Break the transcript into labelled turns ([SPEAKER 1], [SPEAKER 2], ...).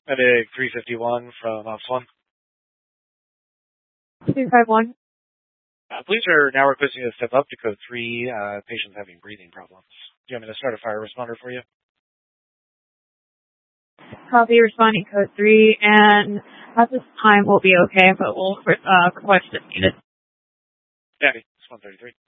[SPEAKER 1] Medic 351 from Ops 1.
[SPEAKER 2] 251.
[SPEAKER 1] Police are now requesting a step up to code 3. Patients having breathing problems. Do you want me to start a fire responder for you?
[SPEAKER 2] Copy, responding code 3, and at this time we'll be okay, but we'll request if needed.
[SPEAKER 1] Daddy, it's 133.